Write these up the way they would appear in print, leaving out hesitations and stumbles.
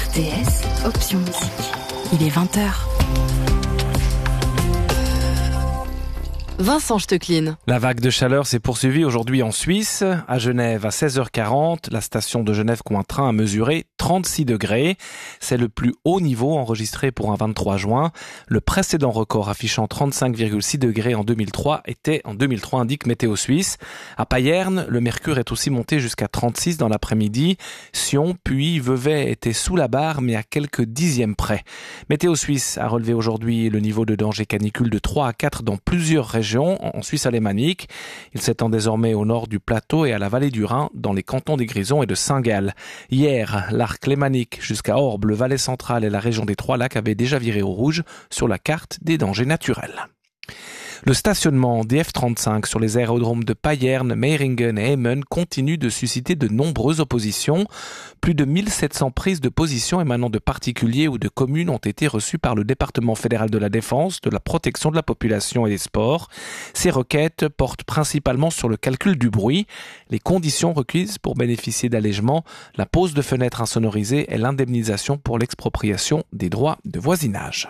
RTS, option musique. Il est 20h. Vincent Stecklin. La vague de chaleur s'est poursuivie aujourd'hui en Suisse. À Genève, à 16h40, la station de Genève-Cointrin a mesuré 36 degrés. C'est le plus haut niveau enregistré pour un 23 juin. Le précédent record affichant 35,6 degrés en 2003 était en 2003, indique Météo Suisse. À Payerne, le mercure est aussi monté jusqu'à 36 dans l'après-midi. Sion, puis Vevey étaient sous la barre, mais à quelques dixièmes près. Météo Suisse a relevé aujourd'hui le niveau de danger canicule de 3 à 4 dans plusieurs régions en Suisse alémanique. Il s'étend désormais au nord du plateau et à la vallée du Rhin, dans les cantons des Grisons et de Saint-Gall. Hier, l'arc lémanique jusqu'à Orbe, le Valais central et la région des Trois-Lacs avaient déjà viré au rouge sur la carte des dangers naturels. Le stationnement des F-35 sur les aérodromes de Payerne, Meiringen et Emmen continue de susciter de nombreuses oppositions. Plus de 1700 prises de position émanant de particuliers ou de communes ont été reçues par le département fédéral de la défense, de la protection de la population et des sports. Ces requêtes portent principalement sur le calcul du bruit, les conditions requises pour bénéficier d'allègements, la pose de fenêtres insonorisées et l'indemnisation pour l'expropriation des droits de voisinage.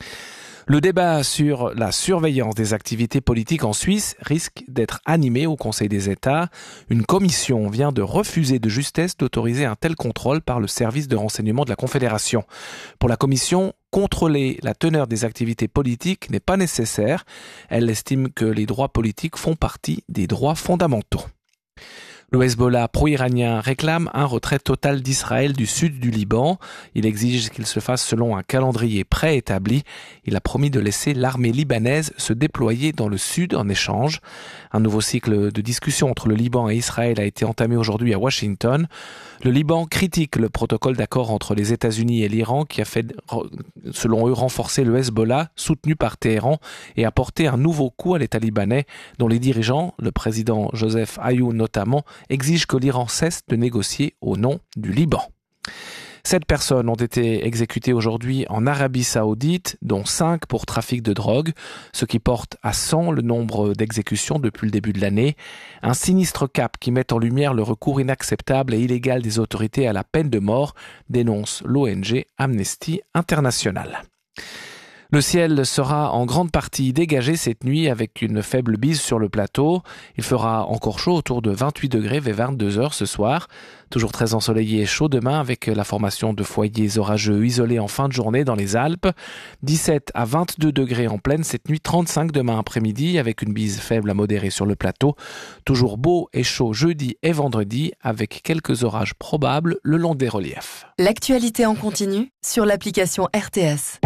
Le débat sur la surveillance des activités politiques en Suisse risque d'être animé au Conseil des États. Une commission vient de refuser de justesse d'autoriser un tel contrôle par le service de renseignement de la Confédération. Pour la commission, contrôler la teneur des activités politiques n'est pas nécessaire. Elle estime que les droits politiques font partie des droits fondamentaux. Le Hezbollah pro-iranien réclame un retrait total d'Israël du sud du Liban. Il exige qu'il se fasse selon un calendrier préétabli. Il a promis de laisser l'armée libanaise se déployer dans le sud en échange. Un nouveau cycle de discussion entre le Liban et Israël a été entamé aujourd'hui à Washington. Le Liban critique le protocole d'accord entre les États-Unis et l'Iran qui a fait, selon eux, renforcer le Hezbollah, soutenu par Téhéran, et apporter un nouveau coup à l'État libanais, dont les dirigeants, le président Joseph Ayoun notamment, exige que l'Iran cesse de négocier au nom du Liban. 7 personnes ont été exécutées aujourd'hui en Arabie Saoudite, dont 5 pour trafic de drogue, ce qui porte à 100 le nombre d'exécutions depuis le début de l'année. Un sinistre cap qui met en lumière le recours inacceptable et illégal des autorités à la peine de mort, dénonce l'ONG Amnesty International. Le ciel sera en grande partie dégagé cette nuit avec une faible bise sur le plateau. Il fera encore chaud autour de 28 degrés vers 22 heures ce soir. Toujours très ensoleillé et chaud demain avec la formation de foyers orageux isolés en fin de journée dans les Alpes. 17 à 22 degrés en plaine cette nuit, 35 demain après-midi avec une bise faible à modérée sur le plateau. Toujours beau et chaud jeudi et vendredi avec quelques orages probables le long des reliefs. L'actualité en continu sur l'application RTS.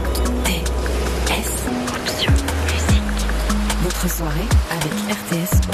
Votre soirée avec RTS.